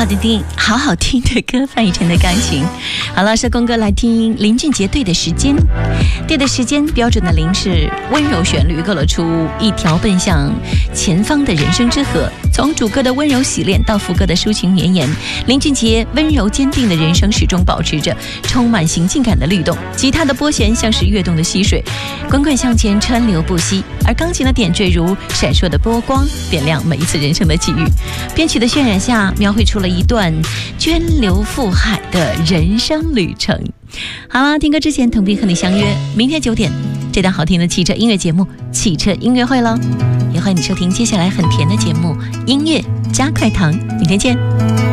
好的听，好好听的歌，范逸臣的钢琴。好了，社工歌来听林俊杰《对的时间》。对的时间，标准的零是温柔旋律，勾勒出一条奔向前方的人生之河。从主歌的温柔洗练到副歌的抒情绵延，林俊杰温柔坚定的人生始终保持着充满行进感的律动。吉他的拨弦像是跃动的溪水，滚滚向前，川流不息；而钢琴的点缀如闪烁的波光，点亮每一次人生的际遇。编曲的渲染下，描绘出了一段涓流复海的人生旅程。好了，听歌之前，同频和你相约明天9点，这档好听的汽车音乐节目《汽车音乐会》了。也欢迎你收听接下来很甜的节目《音乐加快糖》，明天见。